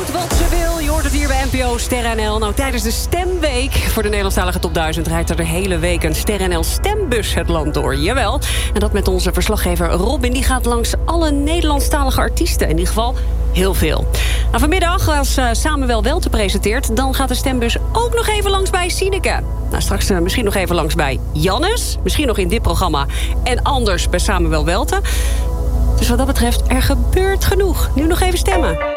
doet wat ze wil. Je hoort het hier bij NPO Ster NL. Nou, tijdens de stemweek voor de Nederlandstalige Top 1000... rijdt er de hele week een Ster NL stembus het land door. Jawel. En dat met onze verslaggever Robin. Die gaat langs alle Nederlandstalige artiesten. In ieder geval heel veel. Nou, vanmiddag, als Samuel Welte presenteert... dan gaat de stembus ook nog even langs bij Sineke. Nou, straks misschien nog even langs bij Jannes. Misschien nog in dit programma. En anders bij Samuel Welte. Dus wat dat betreft, er gebeurt genoeg. Nu nog even stemmen.